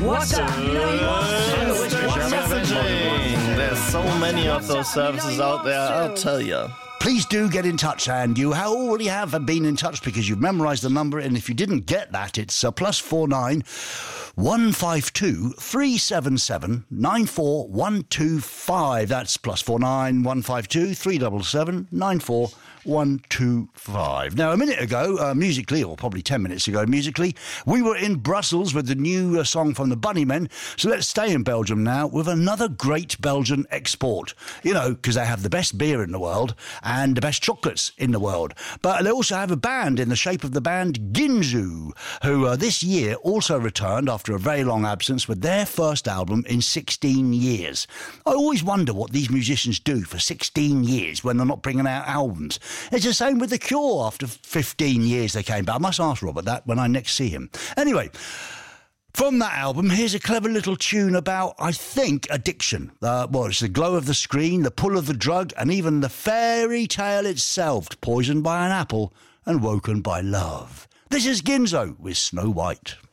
What's up? There's so many of those services out there, I'll tell you. Please do get in touch, and you already have been in touch because you've memorised the number, and if you didn't get that, it's +49 152 377 94125. That's +49 152 377 94125. Now, a minute ago, musically, or probably 10 minutes ago, musically, we were in Brussels with the new song from the Bunnymen. So let's stay in Belgium now with another great Belgian export. You know, because they have the best beer in the world and the best chocolates in the world. But they also have a band in the shape of the band Ginzu, who this year also returned after a very long absence with their first album in 16 years. I always wonder what these musicians do for 16 years when they're not bringing out albums. It's the same with The Cure. After 15 years they came back. I must ask Robert that when I next see him. Anyway, from that album, here's a clever little tune about, I think, addiction. It's the glow of the screen, the pull of the drug, and even the fairy tale itself, poisoned by an apple and woken by love. This is Ginzo with Snow White.